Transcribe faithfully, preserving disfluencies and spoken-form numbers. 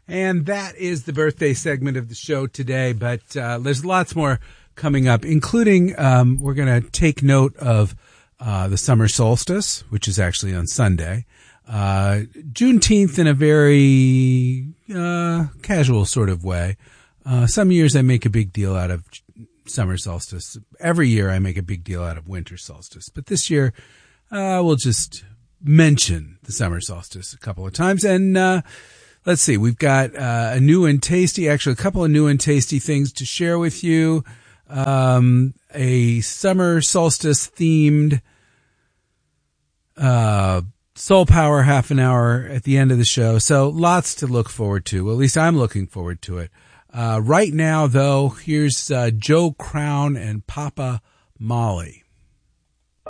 And that is the birthday segment of the show today, but uh, there's lots more coming up, including um, we're going to take note of uh, the summer solstice, which is actually on Sunday, uh, Juneteenth in a very uh, casual sort of way. Uh, some years I make a big deal out of summer solstice. Every year I make a big deal out of winter solstice. But this year uh, we'll just mention the summer solstice a couple of times. And uh, let's see, we've got uh, a new and tasty, actually a couple of new and tasty things to share with you. Um, a summer solstice themed uh, Soul Power half an hour at the end of the show. So lots to look forward to. Well, at least I'm looking forward to it. Uh, right now, though, here's uh, Joe Crown and Papa Molly.